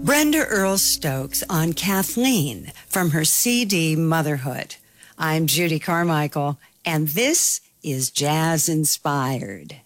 Brenda Earl Stokes on Kathleen from her CD Motherhood. I'm Judy Carmichael, and this is Jazz Inspired.